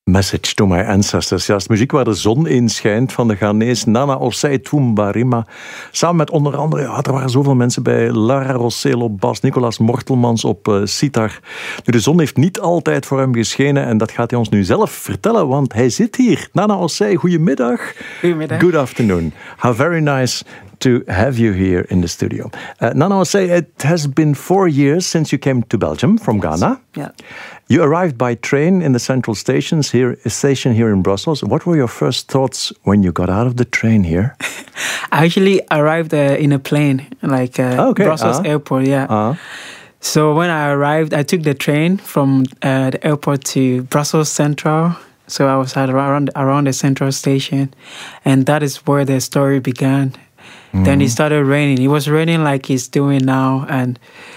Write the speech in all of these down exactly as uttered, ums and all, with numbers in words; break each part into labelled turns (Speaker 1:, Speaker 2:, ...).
Speaker 1: Message to my ancestors. Ja, het is muziek waar de zon in schijnt van de Ghanese Nana Osei Toumbarima. Samen met onder andere, ja, er waren zoveel mensen bij. Lara Rossel op bas, Nicolas Mortelmans op uh, sitar. Nu, de zon heeft niet altijd voor hem geschenen en dat gaat hij ons nu zelf vertellen, want hij zit hier. Nana Osei, goedemiddag.
Speaker 2: Goedemiddag.
Speaker 1: Good afternoon. How very nice to have you here in the studio. Uh, Nana Osei, it has been four years since you came to Belgium from yes. Ghana.
Speaker 2: Yeah.
Speaker 1: You arrived by train in the central stations here, station here in Brussels. What were your first thoughts when you got out of the train here?
Speaker 2: I actually arrived uh, in a plane, like uh,
Speaker 1: okay.
Speaker 2: Brussels
Speaker 1: uh-huh.
Speaker 2: airport, yeah.
Speaker 1: Uh-huh.
Speaker 2: So when I arrived, I took the train from uh, the airport to Brussels Central. So I was at around, around the central station. And that is where the story began. Mm. Then it started raining. It was raining like it's doing now. And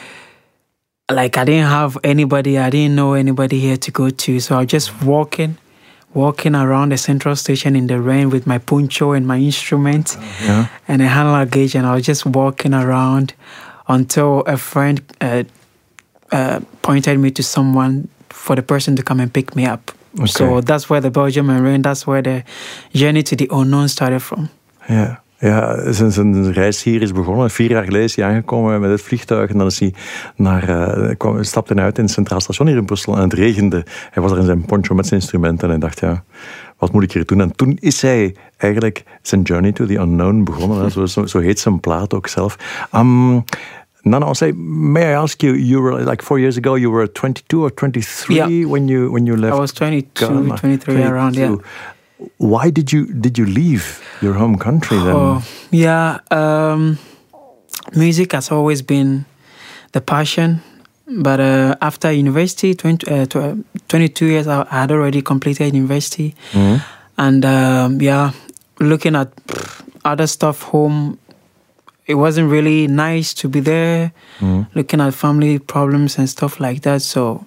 Speaker 2: like I didn't have anybody, I didn't know anybody here to go to. So I was just walking, walking around the central station in the rain with my poncho and my instrument yeah. and a hand luggage. And I was just walking around until a friend uh, uh, pointed me to someone for the person to come and pick me up. Okay. So that's where the Belgium and rain, that's where the journey to the unknown started from.
Speaker 1: Yeah. Ja, zijn, zijn reis hier is begonnen. Vier jaar geleden is hij aangekomen met het vliegtuig. En dan is hij naar, uh, kwam, stapte hij uit in het Centraal Station hier in Brussel. En het regende. Hij was er in zijn poncho met zijn instrumenten. En hij dacht, ja, wat moet ik hier doen? En toen is hij eigenlijk zijn Journey to the Unknown begonnen. Zo, zo, zo heet zijn plaat ook zelf. Um, Nana Osei, may I ask you, you were like four years ago, you were twenty-two or twenty-three
Speaker 2: yeah.
Speaker 1: when you when you left
Speaker 2: I was twenty-two,
Speaker 1: Ghana.
Speaker 2: twenty-three
Speaker 1: twenty-two.
Speaker 2: around, yeah.
Speaker 1: Why did you did you leave your home country then?
Speaker 2: Oh, yeah, um, music has always been the passion. But uh, after university, twenty, uh, twenty-two years, I had already completed university. Mm-hmm. And um, yeah, looking at other stuff home, it wasn't really nice to be there, mm-hmm. looking at family problems and stuff like that. So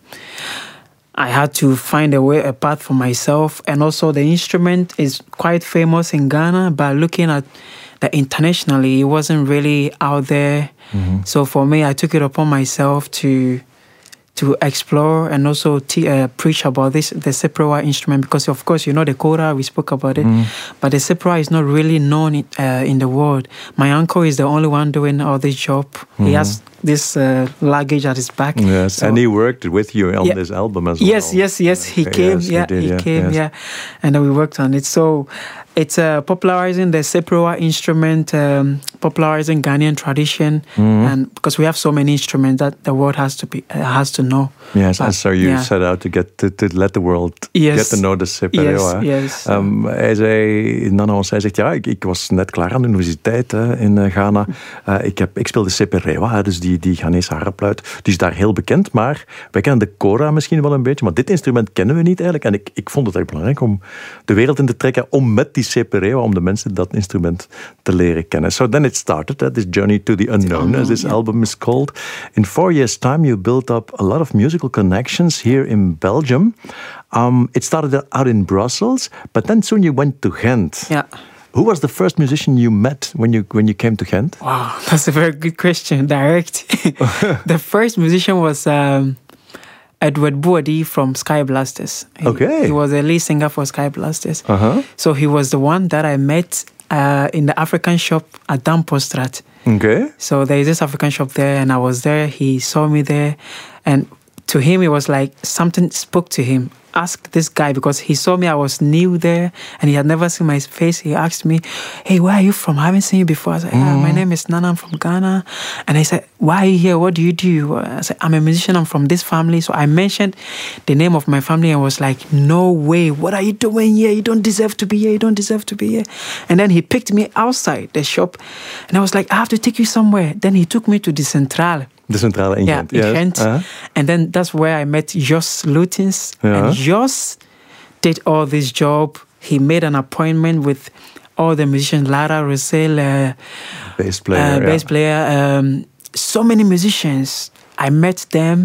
Speaker 2: I had to find a way, a path for myself. And also the instrument is quite famous in Ghana, but looking at that internationally, it wasn't really out there. Mm-hmm. So for me, I took it upon myself to to explore and also te- uh, preach about this, the Seprewa instrument, because of course, you know, the kora, we spoke about it, mm. but the Seprewa is not really known in, uh, in the world. My uncle is the only one doing all this job. Mm. He has this uh, luggage at his back.
Speaker 1: Yes, so, and he worked with you on
Speaker 2: yeah,
Speaker 1: this album as
Speaker 2: yes,
Speaker 1: well.
Speaker 2: Yes, yes, yes, he
Speaker 1: okay,
Speaker 2: came,
Speaker 1: yes,
Speaker 2: yeah,
Speaker 1: he, did,
Speaker 2: he
Speaker 1: yeah,
Speaker 2: came,
Speaker 1: yes.
Speaker 2: yeah, and then we worked on it. So it's uh, popularizing the Seprewa instrument, um, popularizing Ghanaian tradition, mm-hmm. and because we have so many instruments that the world has to be uh, has to know.
Speaker 1: Yes,
Speaker 2: but,
Speaker 1: and so you
Speaker 2: yeah.
Speaker 1: set out to get to, to let the world
Speaker 2: yes.
Speaker 1: get to know the Seprewa.
Speaker 2: Yes, yes.
Speaker 1: Um, hij zei, Nana Osei zegt, ja, ik, ik was net klaar aan de universiteit hè, in uh, Ghana. Uh, ik, heb, ik speelde Seprewa, dus die, die Ghanese harpluit. Die is daar heel bekend, maar wij kennen de kora misschien wel een beetje, maar dit instrument kennen we niet eigenlijk. En ik, ik vond het echt belangrijk om de wereld in te trekken, om met die Seprewa, om de mensen dat instrument te leren kennen. So then it started, uh, this journey to the unknown, as this yeah. album is called. In four years' time, you built up a lot of musical connections here in Belgium. Um, it started out in Brussels, but then soon you went to Ghent.
Speaker 2: Yeah.
Speaker 1: Who was the first musician you met when you when you came to Ghent?
Speaker 2: Wow, that's a very good question. Direct. The first musician was um, Edward Boadi from Sky Blasters. He,
Speaker 1: okay.
Speaker 2: He was a lead singer for Sky Blasters.
Speaker 1: Uh-huh.
Speaker 2: So he was the one that I met uh, in the African shop at Dampostraat.
Speaker 1: Okay.
Speaker 2: So there is this African shop there, and I was there. He saw me there, and to him it was like something spoke to him. Ask this guy, because he saw me, I was new there and he had never seen my face. He asked me, hey, where are you from? I haven't seen you before. I said, yeah, mm. my name is Nana, I'm from Ghana. And he said, why are you here? What do you do? I said, I'm a musician, I'm from this family. So I mentioned the name of my family and was like, no way, what are you doing here? You don't deserve to be here, you don't deserve to be here. And then he picked me outside the shop and I was like, I have to take you somewhere. Then he took me to the Centrale.
Speaker 1: De Centrale in Ghent.
Speaker 2: Yeah, in
Speaker 1: yes.
Speaker 2: Ghent.
Speaker 1: Uh-huh.
Speaker 2: And then that's where I met Jos Lutens.
Speaker 1: Yeah.
Speaker 2: And Jos did all this job. He made an appointment with all the musicians, Lara Rossel, uh,
Speaker 1: bass player,
Speaker 2: uh, bass
Speaker 1: yeah.
Speaker 2: player, um, so many musicians. I met them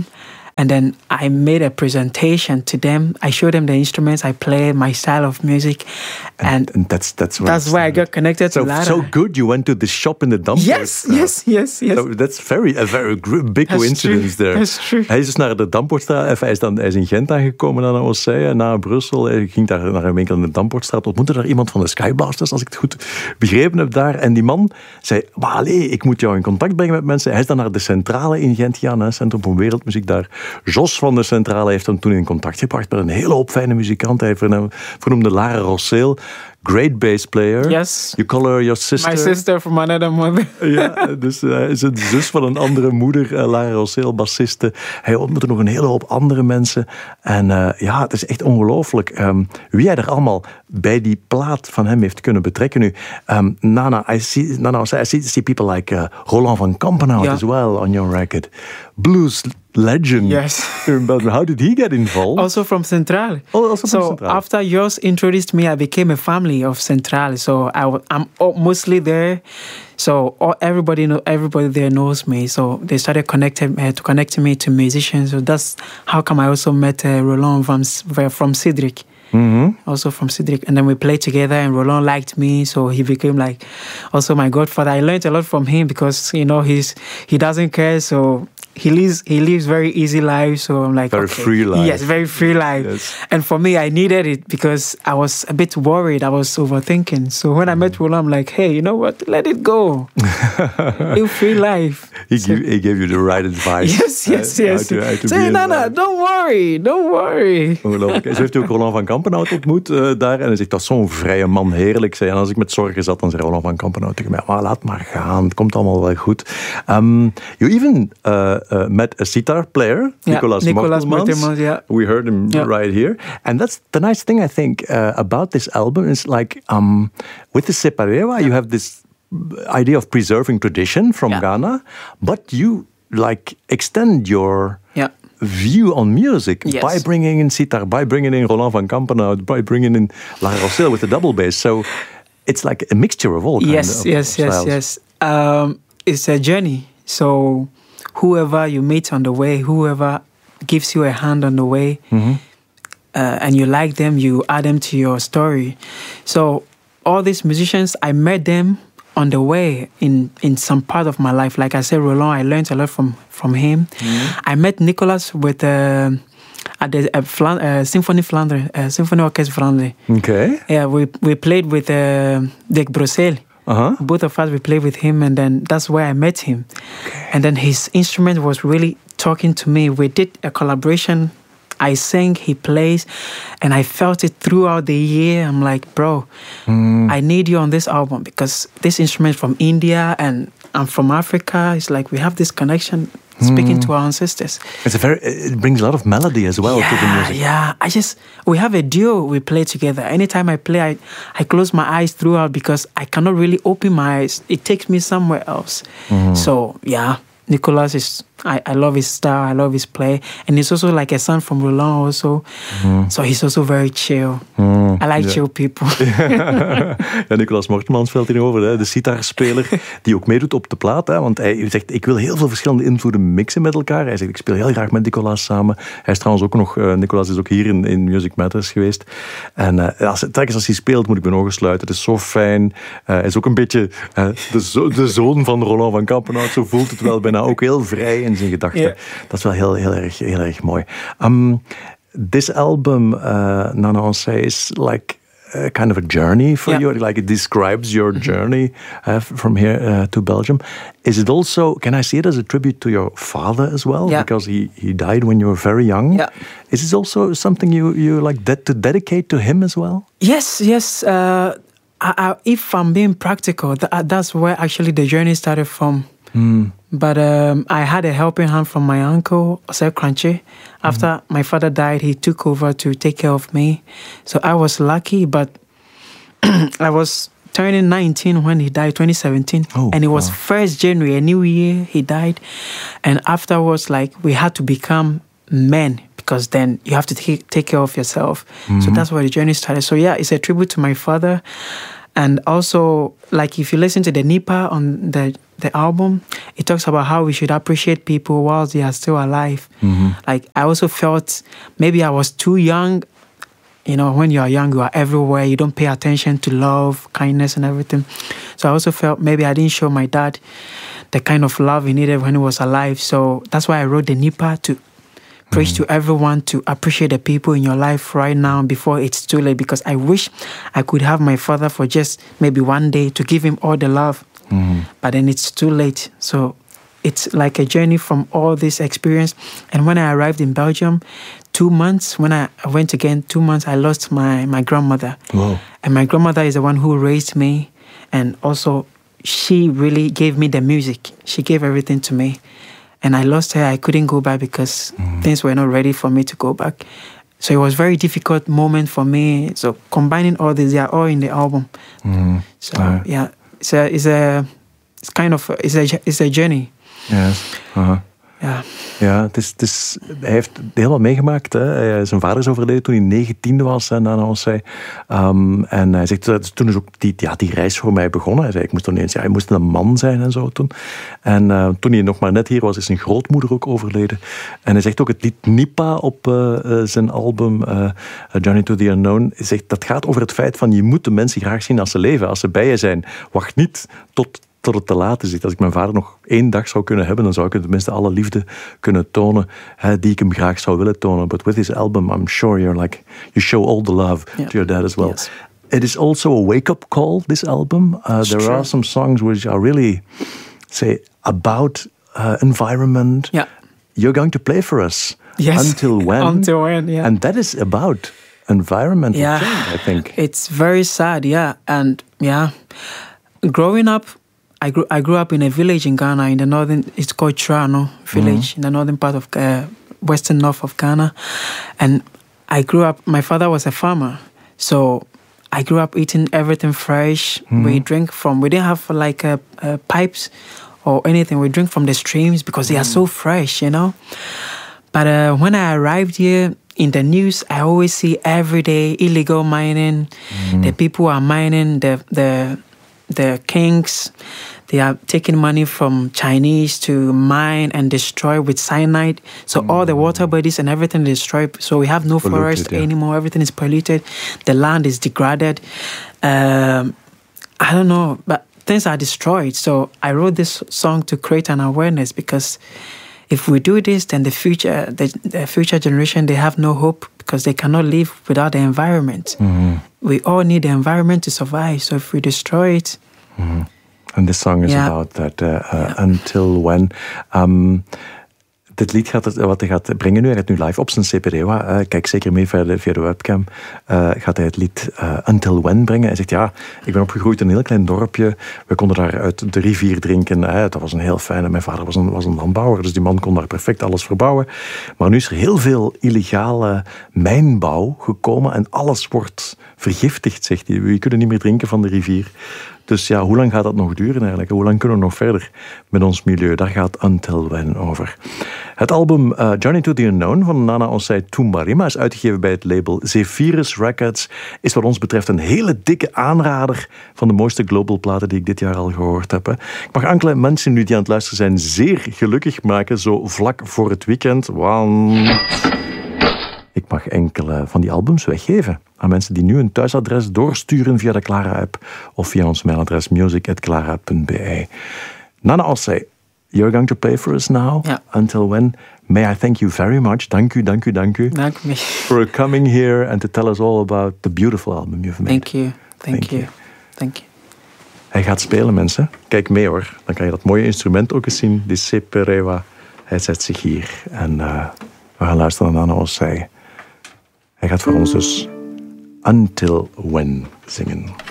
Speaker 2: And then I made a presentation to them. I showed them the instruments I play, my style of music.
Speaker 1: And,
Speaker 2: and,
Speaker 1: and that's that's where,
Speaker 2: that's where I got connected
Speaker 1: so,
Speaker 2: to Lara.
Speaker 1: So good, you went to the shop in the Dampoort.
Speaker 2: Yes, yes, yes, yes.
Speaker 1: So that's very, a very big
Speaker 2: that's
Speaker 1: coincidence
Speaker 2: true.
Speaker 1: there.
Speaker 2: That's true.
Speaker 1: Hij is dus naar de Dampoortstraat, hij is, dan, hij is in Gent aangekomen aan Ossei, na Brussel. Hij ging daar naar een winkel in de Dampoortstraat, ontmoette daar iemand van de Skyblasters, als ik het goed begrepen heb daar. En die man zei, maar allee, ik moet jou in contact brengen met mensen. Hij is dan naar de Centrale in Gent gegaan, hè, Centrum voor Wereldmuziek daar. Jos van de Centrale heeft hem toen in contact gebracht met een hele hoop fijne muzikanten. Hij vernoemde Lara Rosseel. Great bass player.
Speaker 2: Yes.
Speaker 1: You call her your sister.
Speaker 2: My sister from another mother.
Speaker 1: Ja, dus hij is een zus van een andere moeder, uh, Lara Rosseel, bassiste. Hij ontmoette nog een hele hoop andere mensen. En uh, ja, het is echt ongelooflijk um, wie hij er allemaal bij die plaat van hem heeft kunnen betrekken. Nu, um, Nana, I see, Nana, I see, see people like uh, Roland van Kampenhout yeah. as well on your record. Blues legend.
Speaker 2: Yes.
Speaker 1: In Belgium. How did he get involved?
Speaker 2: Also from Centrale.
Speaker 1: Oh, also
Speaker 2: so
Speaker 1: from Centrale.
Speaker 2: After Jos introduced me, I became a family of Centrale. So I w- I'm mostly there. So all, everybody know, everybody there knows me. So they started connecting uh, to connecting me to musicians. So that's how come I also met uh, Roland from from Cedric.
Speaker 1: Mm-hmm.
Speaker 2: Also from Cedric, and then we played together, and Roland liked me, so he became like also my godfather. I learned a lot from him because you know he's he doesn't care, so he lives he lives very easy life. So I'm like
Speaker 1: very
Speaker 2: okay.
Speaker 1: free life.
Speaker 2: Yes, very free life.
Speaker 1: Yes.
Speaker 2: And for me, I needed it because I was a bit worried. I was overthinking. So when I met Roland, I'm like, hey, you know what? Let it go. Live free life.
Speaker 1: He,
Speaker 2: So,
Speaker 1: give, he gave you the right advice.
Speaker 2: yes, yes,
Speaker 1: uh,
Speaker 2: yes.
Speaker 1: How to, how to
Speaker 2: Say,
Speaker 1: be
Speaker 2: Nana,
Speaker 1: alive.
Speaker 2: don't worry, don't worry.
Speaker 1: Ongelooflijk. Zo heeft hij ook Roland van Kampenhout ontmoet uh, daar. En hij zegt, dat is zo'n vrije man, heerlijk. Zei. En als ik met zorgen zat, dan zei Roland van Kampenhout tegen mij, maar laat maar gaan, het komt allemaal wel goed. Um, you even uh, uh, met a sitar player,
Speaker 2: Yeah,
Speaker 1: Nicolas,
Speaker 2: Nicolas
Speaker 1: Mortelmans.
Speaker 2: Mortelmans, yeah.
Speaker 1: We heard him
Speaker 2: Yeah.
Speaker 1: right here. And that's the nice thing, I think, uh, about this album is like, um, with the Separewa, you have this idea of preserving tradition from
Speaker 2: Yeah.
Speaker 1: Ghana, but you like extend your
Speaker 2: Yeah.
Speaker 1: view on music
Speaker 2: Yes.
Speaker 1: by bringing in sitar, by bringing in Roland van Kampenhout, by bringing in Lara Rosseel with the double bass. So it's like a mixture of all kinds
Speaker 2: Yes,
Speaker 1: of
Speaker 2: yes, yes,
Speaker 1: styles.
Speaker 2: yes. Um, it's a journey. So whoever you meet on the way, whoever gives you a hand on the way,
Speaker 1: Mm-hmm.
Speaker 2: uh, and you like them, you add them to your story. So all these musicians, I met them on the way in, in some part of my life. Like I said, Roland, I learned a lot from, from him.
Speaker 1: Mm-hmm.
Speaker 2: I met Nicolas with uh, at the uh, Flan- uh, Symphony Flandre, uh, Symphony Orchestra Flandre.
Speaker 1: Okay.
Speaker 2: Yeah, we we played with uh, Dick Brossel.
Speaker 1: Uh-huh.
Speaker 2: Both of us, we played with him, and then that's where I met him.
Speaker 1: Okay.
Speaker 2: And then his instrument was really talking to me. We did a collaboration. I sang, he plays, and I felt it throughout the year. I'm like, bro,
Speaker 1: Mm.
Speaker 2: I need you on this album because this instrument from India and I'm from Africa. It's like we have this connection speaking to our ancestors.
Speaker 1: It's a very. It brings a lot of melody as well to the
Speaker 2: Yeah,
Speaker 1: music.
Speaker 2: yeah. I just we have a duo. We play together. Anytime I play, I, I close my eyes throughout because I cannot really open my eyes. It takes me somewhere else. So yeah, Nicolas is. I, I love his style. I love his play, and he's also like a son from Roland also. So he's also very chill. I like
Speaker 1: yeah.
Speaker 2: chill people.
Speaker 1: Ja, Nicolas Mortelmans valt hierover, hè, de sitarspeler die ook meedoet op de plaat. Hè, want hij zegt, ik wil heel veel verschillende invloeden mixen met elkaar. Hij zegt, ik speel heel graag met Nicolas samen. Hij is trouwens ook nog, uh, Nicolas is ook hier in, in Music Matters geweest. En uh, als, telkens als hij speelt, moet ik mijn ogen sluiten. Het is zo fijn. Uh, hij is ook een beetje uh, de, zo, de zoon van Roland van Kampenhout. Zo voelt het wel bijna ook heel vrij in zijn gedachten.
Speaker 2: Yeah.
Speaker 1: Dat is wel heel, heel, erg, heel erg mooi. Um, this album, uh, Nana Ossei, is like a kind of a journey for
Speaker 2: Yeah.
Speaker 1: you. Like it describes your journey uh, from here uh, to Belgium. Is it also, can I see it as a tribute to your father as well?
Speaker 2: Yeah.
Speaker 1: Because he, he died when you were very young.
Speaker 2: Yeah.
Speaker 1: Is this also something you, you like de- to dedicate to him as well?
Speaker 2: Yes, yes. Uh, I, I, if I'm being practical, th- that's where actually the journey started from.
Speaker 1: Mm.
Speaker 2: But um, I had a helping hand from my uncle, Osei Kranche. After mm-hmm. my father died, he took over to take care of me. So I was lucky, but I was turning nineteen when he died, twenty seventeen.
Speaker 1: Oh,
Speaker 2: and it was
Speaker 1: wow.
Speaker 2: first January, a new year, he died. And afterwards, like, we had to become men because then you have to take, take care of yourself.
Speaker 1: Mm-hmm.
Speaker 2: So that's where the journey started. So yeah, it's a tribute to my father. And also, like if you listen to the Nipa on the the album, it talks about how we should appreciate people while they are still alive. Mm-hmm. Like I also felt maybe I was too young. You know, when you are young, you are everywhere. You don't pay attention to love, kindness, and everything. So I also felt maybe I didn't show my dad the kind of love he needed when he was alive. So that's why I wrote the Nipa to preach mm-hmm. to everyone to appreciate the people in your life right now before it's too late. Because I wish I could have my father for just maybe one day to give him all the love. Mm-hmm. But then it's too late. So it's like a journey from all this experience. And when I arrived in Belgium, two months, when I went again, two months, I lost my, my grandmother.
Speaker 1: Wow.
Speaker 2: And my grandmother is the one who raised me. And also, she really gave me the music. She gave everything to me. And I lost her. I couldn't go back because mm. things were not ready for me to go back. So it was a very difficult moment for me. So combining all this, they are all in the album. Mm. So uh, yeah, it's a, it's a, it's kind of, it's a, it's a journey.
Speaker 1: Yes. Uh-huh.
Speaker 2: Ja,
Speaker 1: ja het is, het is, hij heeft heel wat meegemaakt. Hè. Zijn vader is overleden toen hij negentien was, hè, Nana ons zei. Um, en hij zegt, toen is ook die, ja, die reis voor mij begonnen. Hij zei, ik moest toen eens, ja, hij moest een man zijn en zo toen. En uh, toen hij nog maar net hier was, is zijn grootmoeder ook overleden. En hij zegt ook het lied Nipa op uh, uh, zijn album uh, Journey to the Unknown. Hij zegt, dat gaat over het feit van, je moet de mensen graag zien als ze leven, als ze bij je zijn. Wacht niet tot... tot het te laat is. Als ik mijn vader nog één dag zou kunnen hebben, dan zou ik hem tenminste alle liefde kunnen tonen, hè, die ik hem graag zou willen tonen. But with this album, I'm sure you're like, you show all the love yeah. to your dad as well.
Speaker 2: Yes.
Speaker 1: It is also a wake-up call, this album. Uh, there
Speaker 2: true.
Speaker 1: are some songs which are really, say, about uh, environment.
Speaker 2: Yeah.
Speaker 1: You're going to play for us.
Speaker 2: Yes.
Speaker 1: Until when?
Speaker 2: Until when, yeah.
Speaker 1: And that is about environmental
Speaker 2: yeah.
Speaker 1: change, I think.
Speaker 2: It's very sad, yeah. And, yeah, growing up, I grew I grew up in a village in Ghana in the northern. It's called Trano village mm-hmm. in the northern part of uh, western north of Ghana, and I grew up. My father was a farmer, so I grew up eating everything fresh. Mm-hmm. We drink from. We didn't have like uh, uh, pipes or anything. We drink from the streams because mm-hmm. they are so fresh, you know. But uh, when I arrived here, in the news, I always see every day illegal mining. Mm-hmm. The people are mining the the. The kings, they are taking money from Chinese to mine and destroy with cyanide. So mm. all the water bodies and everything is destroyed. So we have no polluted, forest yeah. anymore. Everything is polluted. The land is degraded. Um, I don't know, but things are destroyed. So I wrote this song to create an awareness, because if we do this, then the future, the, the future generation, they have no hope, because they cannot live without the environment. Mm-hmm. We all need the environment to survive. So if we destroy it...
Speaker 1: Mm-hmm. And this song is yeah. about that. Uh, uh, yeah. Until when... Um, dit lied gaat, wat hij gaat brengen nu, hij gaat nu live op zijn C P D. Uh, kijk zeker mee via de, via de webcam. Uh, gaat hij het lied uh, Until When brengen. Hij zegt, ja, ik ben opgegroeid in een heel klein dorpje. We konden daar uit de rivier drinken. Uh, dat was een heel fijne... Mijn vader was een, was een landbouwer, dus die man kon daar perfect alles verbouwen. Maar nu is er heel veel illegale mijnbouw gekomen en alles wordt vergiftigd, zegt hij. We kunnen niet meer drinken van de rivier. Dus ja, hoe lang gaat dat nog duren eigenlijk? Hoe lang kunnen we nog verder met ons milieu? Daar gaat Until When over. Het album uh, Journey to the Unknown van Nana Osei Tumbarima is uitgegeven bij het label Zephyrus Records. Is wat ons betreft een hele dikke aanrader van de mooiste global platen die ik dit jaar al gehoord heb. Hè. Ik mag enkele mensen nu die aan het luisteren zijn zeer gelukkig maken, zo vlak voor het weekend. Want ik mag enkele van die albums weggeven aan mensen die nu een thuisadres doorsturen via de Clara-app of via ons mailadres music at clara punt b e. Nana Osei, you're going to play for us now.
Speaker 2: Yeah.
Speaker 1: Until when? May I thank you very much. Dank u, dank u, dank u.
Speaker 2: Dank u.
Speaker 1: For coming here and to tell us all about the beautiful album you've made.
Speaker 2: Thank you. Thank, thank you. you. Thank you.
Speaker 1: Hij gaat spelen, mensen. Kijk mee hoor. Dan kan je dat mooie instrument ook eens zien. Die Seperewa. Hij zet zich hier. En uh, we gaan luisteren naar Nana Osei. Hij gaat voor ons dus Until When zingen.